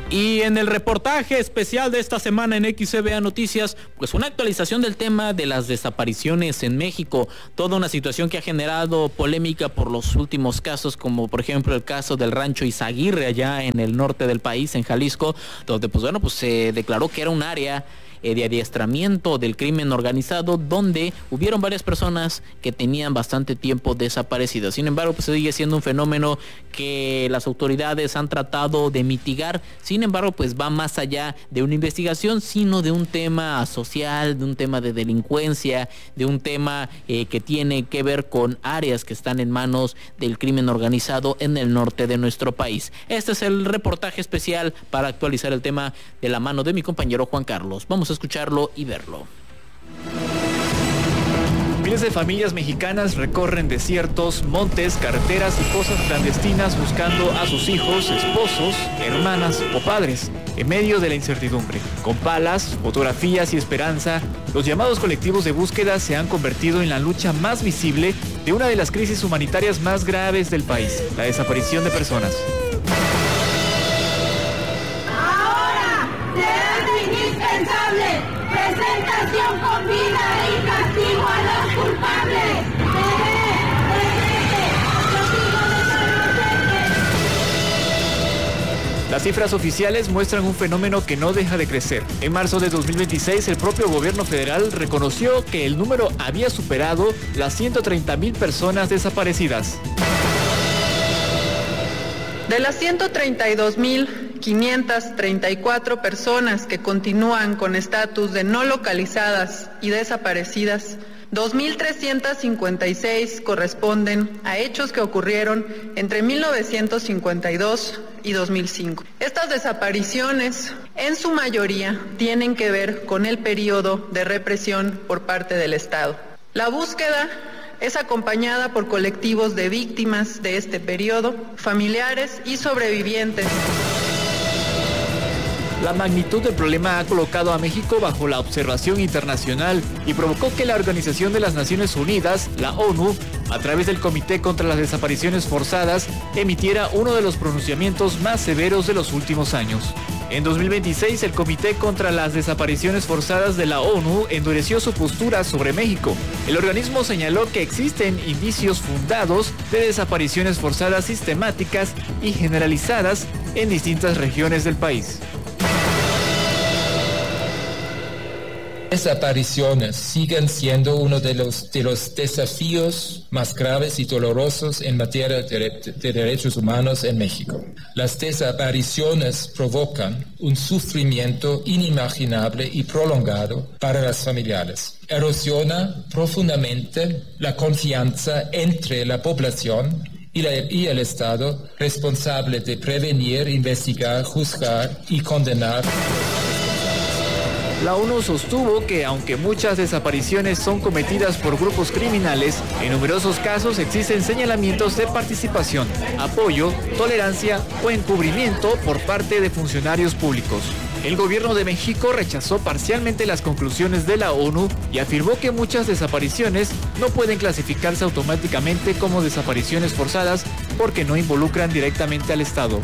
Y en el reportaje especial de esta semana en XCBA Noticias, pues una actualización del tema de las desapariciones en México, toda una situación que ha generado polémica por los últimos casos, como por ejemplo el caso del rancho Izaguirre allá en el norte del país, en Jalisco, donde pues se declaró que era un área de adiestramiento del crimen organizado, donde hubieron varias personas que tenían bastante tiempo desaparecidas. Sin embargo, pues sigue siendo un fenómeno que las autoridades han tratado de mitigar. Sin embargo, pues va más allá de una investigación, sino de un tema social, de un tema de delincuencia, de un tema que tiene que ver con áreas que están en manos del crimen organizado en el norte de nuestro país. Este es el reportaje especial para actualizar el tema de la mano de mi compañero Juan Carlos. Vamos a escucharlo y verlo. Miles de familias mexicanas recorren desiertos, montes, carreteras y fosas clandestinas buscando a sus hijos, esposos, hermanas o padres en medio de la incertidumbre. Con palas, fotografías y esperanza, los llamados colectivos de búsqueda se han convertido en la lucha más visible de una de las crisis humanitarias más graves del país, la desaparición de personas. Presentación con vida y castigo a los culpables. Las cifras oficiales muestran un fenómeno que no deja de crecer. En marzo de 2026, el propio gobierno federal reconoció que el número había superado las 130,000 personas desaparecidas. De las 132,534 personas que continúan con estatus de no localizadas y desaparecidas, 2,356 corresponden a hechos que ocurrieron entre 1952 y 2005. Estas desapariciones, en su mayoría, tienen que ver con el periodo de represión por parte del Estado. La búsqueda es acompañada por colectivos de víctimas de este periodo, familiares y sobrevivientes. La magnitud del problema ha colocado a México bajo la observación internacional y provocó que la Organización de las Naciones Unidas, la ONU, a través del Comité contra las Desapariciones Forzadas, emitiera uno de los pronunciamientos más severos de los últimos años. En 2026, el Comité contra las Desapariciones Forzadas de la ONU endureció su postura sobre México. El organismo señaló que existen indicios fundados de desapariciones forzadas sistemáticas y generalizadas en distintas regiones del país. Desapariciones siguen siendo uno de los desafíos más graves y dolorosos en materia de derechos humanos en México. Las desapariciones provocan un sufrimiento inimaginable y prolongado para las familiares. Erosiona profundamente la confianza entre la población y el Estado responsable de prevenir, investigar, juzgar y condenar. La ONU sostuvo que aunque muchas desapariciones son cometidas por grupos criminales, en numerosos casos existen señalamientos de participación, apoyo, tolerancia o encubrimiento por parte de funcionarios públicos. El gobierno de México rechazó parcialmente las conclusiones de la ONU y afirmó que muchas desapariciones no pueden clasificarse automáticamente como desapariciones forzadas porque no involucran directamente al Estado.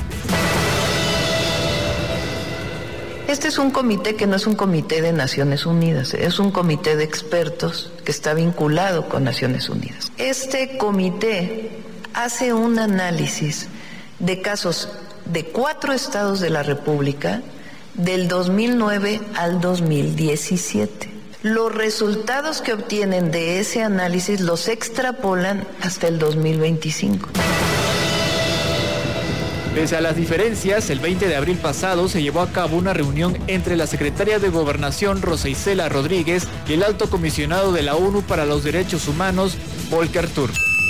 Este es un comité que no es un comité de Naciones Unidas, es un comité de expertos que está vinculado con Naciones Unidas. Este comité hace un análisis de casos de 4 estados de la República del 2009 al 2017. Los resultados que obtienen de ese análisis los extrapolan hasta el 2025. Pese a las diferencias, el 20 de abril pasado se llevó a cabo una reunión entre la secretaria de Gobernación, Rosa Isela Rodríguez, y el alto comisionado de la ONU para los Derechos Humanos, Volker Turk.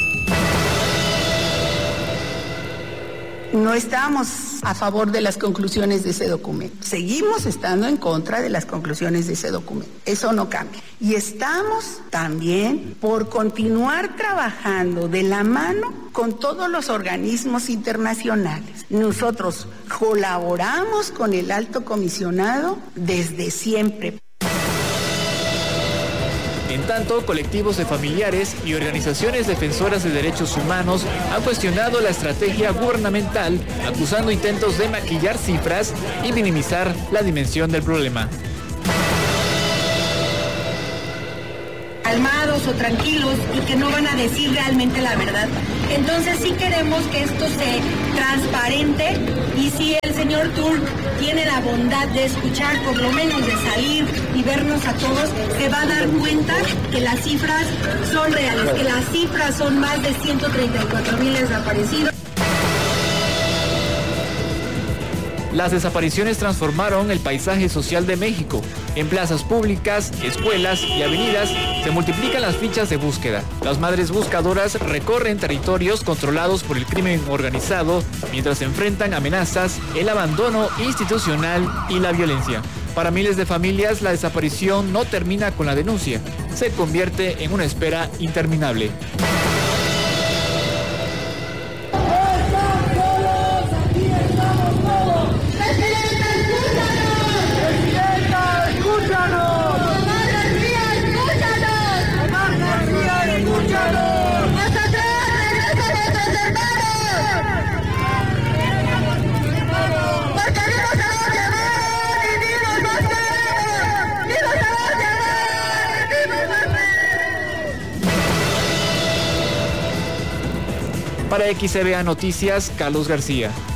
No estamos a favor de las conclusiones de ese documento. Seguimos estando en contra de las conclusiones de ese documento. Eso no cambia. Y estamos también por continuar trabajando de la mano con todos los organismos internacionales. Nosotros colaboramos con el alto comisionado desde siempre. En tanto, colectivos de familiares y organizaciones defensoras de derechos humanos han cuestionado la estrategia gubernamental, acusando intentos de maquillar cifras y minimizar la dimensión del problema. Calmados o tranquilos y que no van a decir realmente la verdad. Entonces sí queremos que esto se transparente, y si el señor Turk tiene la bondad de escuchar, por lo menos de salir y vernos a todos, se va a dar cuenta que las cifras son reales, que las cifras son más de 134,000 desaparecidos. Las desapariciones transformaron el paisaje social de México. En plazas públicas, escuelas y avenidas se multiplican las fichas de búsqueda. Las madres buscadoras recorren territorios controlados por el crimen organizado mientras enfrentan amenazas, el abandono institucional y la violencia. Para miles de familias, la desaparición no termina con la denuncia. Se convierte en una espera interminable. Para XCBA Noticias, Carlos García.